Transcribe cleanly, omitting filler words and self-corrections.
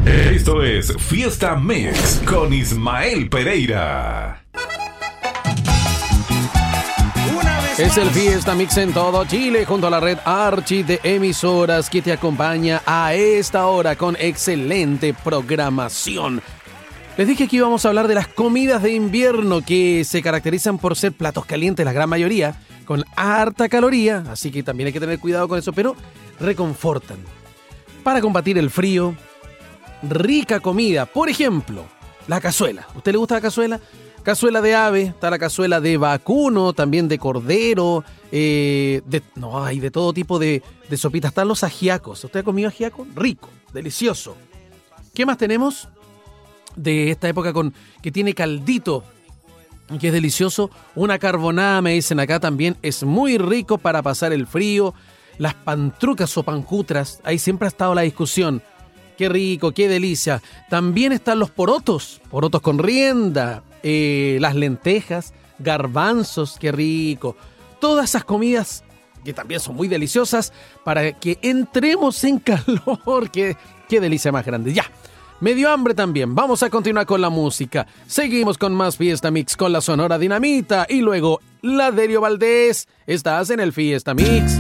Esto es Fiesta Mix con Ismael Pereira. Es el Fiesta Mix en todo Chile, junto a la red Archi de emisoras que te acompaña a esta hora con excelente programación. Les dije que íbamos a hablar de las comidas de invierno que se caracterizan por ser platos calientes, la gran mayoría, con harta caloría, así que también hay que tener cuidado con eso, pero reconfortan. Para combatir el frío, rica comida, por ejemplo, la cazuela. ¿A usted le gusta la cazuela? Cazuela de ave, está la cazuela de vacuno, también de cordero, hay de todo tipo de sopitas. Están los ajiacos. ¿Usted ha comido ajiaco? Rico, delicioso. ¿Qué más tenemos de esta época que tiene caldito, que es delicioso? Una carbonada, me dicen acá también, es muy rico para pasar el frío. Las pantrucas o panjutras, ahí siempre ha estado la discusión. Qué rico, qué delicia. También están los porotos con rienda, las lentejas, garbanzos, qué rico. Todas esas comidas que también son muy deliciosas para que entremos en calor. Qué delicia más grande. Ya, me dio hambre también. Vamos a continuar con la música. Seguimos con más Fiesta Mix con la Sonora Dinamita y luego la Derio Valdés. Estás en el Fiesta Mix.